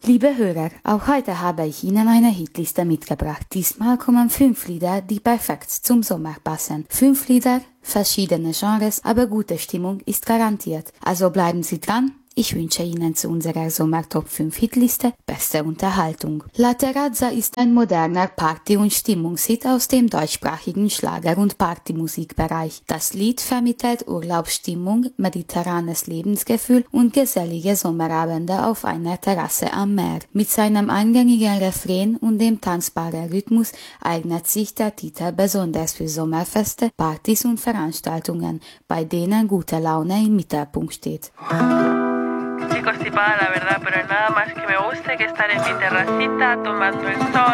Liebe Hörer, auch heute habe ich Ihnen eine Hitliste mitgebracht. Diesmal kommen 5 Lieder, die perfekt zum Sommer passen. 5 Lieder, verschiedene Genres, aber gute Stimmung ist garantiert. Also bleiben Sie dran. Ich wünsche Ihnen zu unserer Sommer-Top 5 Hitliste beste Unterhaltung. La Terrazza ist ein moderner Party- und Stimmungshit aus dem deutschsprachigen Schlager- und Partymusikbereich. Das Lied vermittelt Urlaubsstimmung, mediterranes Lebensgefühl und gesellige Sommerabende auf einer Terrasse am Meer. Mit seinem eingängigen Refrain und dem tanzbaren Rhythmus eignet sich der Titel besonders für Sommerfeste, Partys und Veranstaltungen, bei denen gute Laune im Mittelpunkt steht. Estoy constipada, la verdad, pero nada más que me gusta que estar en mi terracita tomando el sol.